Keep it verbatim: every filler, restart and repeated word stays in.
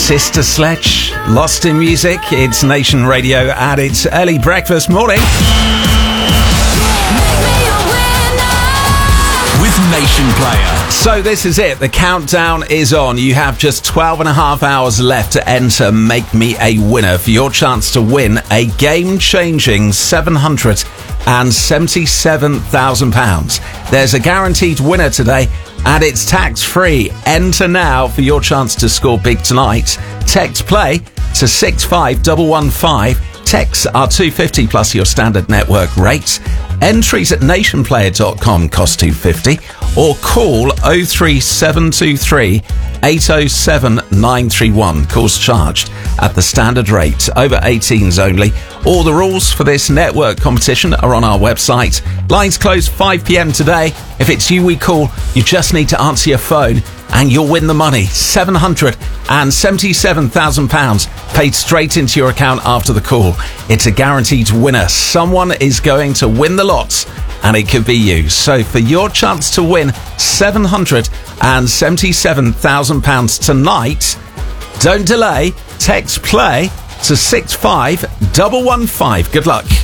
Sister Sledge, Lost in Music. It's Nation Radio and it's early breakfast morning. With Nation Player. So this is it. The countdown is on. You have just twelve and a half hours left to enter Make Me a Winner for your chance to win a game-changing seven hundred seventy-seven thousand pounds. There's a guaranteed winner today and it's tax-free. Enter now for your chance to score big tonight. Text play to six five one one five. Texts are two pounds fifty plus your standard network rates. Entries at nation player dot com cost two pounds fifty or call oh three seven two three eight oh seven nine three one. Calls charged at the standard rate. Over eighteens only. All the rules for this network competition are on our website. Lines close five p.m. today. If it's you we call, you just need to answer your phone and you'll win the money. seven hundred seventy-seven thousand pounds paid straight into your account after the call. It's a guaranteed winner. Someone is going to win the lots and it could be you. So for your chance to win seven hundred seventy-seven thousand pounds tonight, don't delay. Text play to six five one one five. Good luck.